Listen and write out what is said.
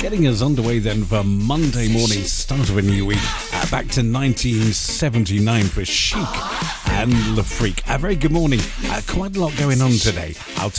Getting us underway then for Monday morning, start of a new week. Back to 1979 for Chic and Le Freak. A very good morning. Quite a lot going on today. I'll